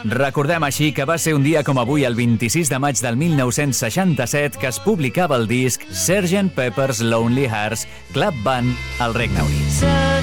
Recordem així que va ser un dia com avui, el 26 de maig del 1967, que es publicava el disc Sgt. Pepper's Lonely Hearts Club Band al Regne Unit.